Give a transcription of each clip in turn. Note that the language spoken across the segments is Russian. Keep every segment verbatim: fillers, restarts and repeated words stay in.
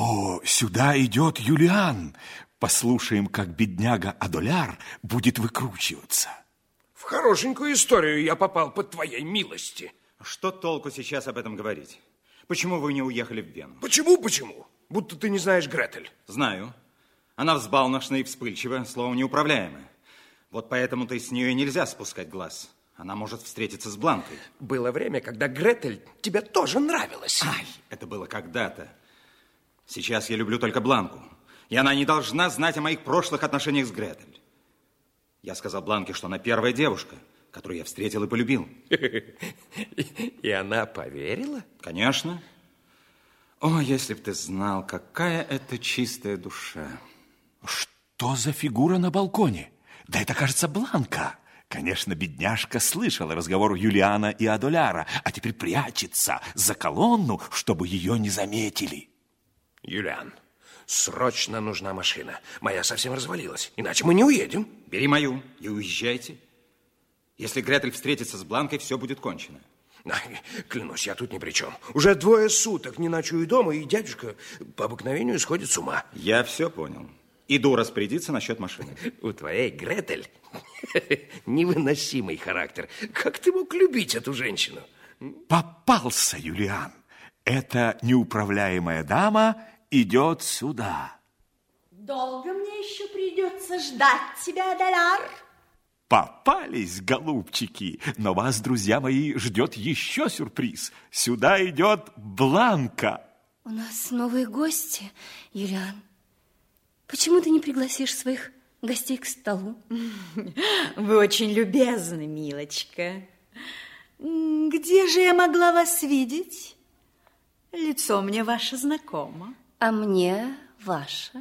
О, сюда идет Юлиан. Послушаем, как бедняга Адоляр будет выкручиваться. В хорошенькую историю я попал под твоей милости. Что толку сейчас об этом говорить? Почему вы не уехали в Вену? Почему, почему? Будто ты не знаешь Гретель. Знаю. Она взбалмошная и вспыльчивая, словом, неуправляемая. Вот поэтому-то и с нее нельзя спускать глаз. Она может встретиться с Бланкой. Было время, когда Гретель тебе тоже нравилась. Ай, это было когда-то. Сейчас я люблю только Бланку. И она не должна знать о моих прошлых отношениях с Гретель. Я сказал Бланке, что она первая девушка, которую я встретил и полюбил. И она поверила? Конечно. О, если б ты знал, какая это чистая душа. Что за фигура на балконе? Да это, кажется, Бланка. Конечно, бедняжка слышала разговор Юлиана и Адоляра, а теперь прячется за колонну, чтобы ее не заметили. Юлиан, срочно нужна машина. Моя совсем развалилась, иначе мы не уедем. Бери мою и уезжайте. Если Гретель встретится с Бланкой, все будет кончено. Ай, клянусь, я тут ни при чем. Уже двое суток не ночую дома, и дядюшка по обыкновению сходит с ума. Я все понял. Иду распорядиться насчет машины. У твоей Гретель невыносимый характер. Как ты мог любить эту женщину? Попался, Юлиан. Эта неуправляемая дама идет сюда. Долго мне еще придется ждать тебя, Адоляр? Попались, голубчики. Но вас, друзья мои, ждет еще сюрприз. Сюда идет Бланка. У нас новые гости, Юлиан. Почему ты не пригласишь своих гостей к столу? Вы очень любезны, милочка. Где же я могла вас видеть? Лицо мне ваше знакомо. А мне ваше.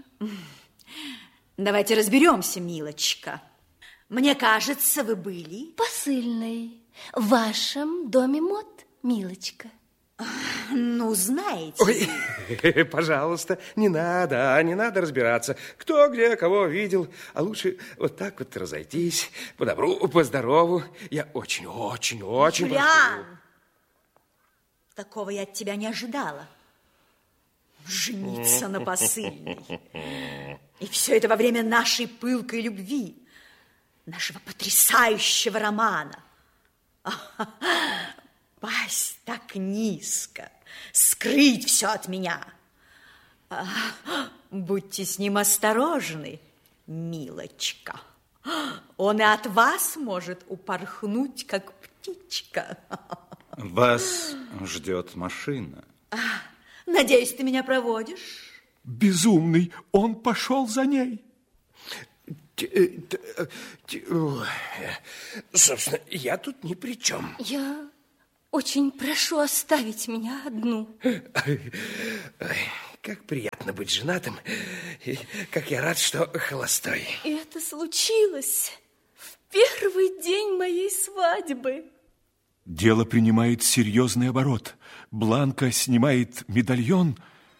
Давайте разберемся, милочка. Мне кажется, вы были... Посыльной в вашем доме мод, милочка. Ну, знаете... Ой, пожалуйста, не надо, не надо разбираться, кто где кого видел. А лучше вот так вот разойтись, по добру, по здорову. Я очень, очень, очень Юлиан, такого я от тебя не ожидала. Жениться на посыльной. И все это во время нашей пылкой любви, нашего потрясающего романа. Пасть так низко, скрыть все от меня. Будьте с ним осторожны, милочка. Он и от вас может упорхнуть, как птичка. Вас ждет машина. Надеюсь, ты меня проводишь? Безумный, он пошел за ней. Собственно, я тут ни при чем. Я очень прошу оставить меня одну. Ой, как приятно быть женатым. И как я рад, что холостой. И это случилось в первый день моей свадьбы. Дело принимает серьезный оборот. Бланка снимает медальон.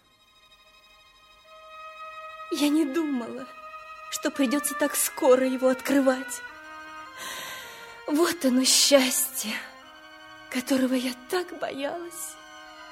Я не думала, что придется так скоро его открывать. Вот оно счастье, которого я так боялась.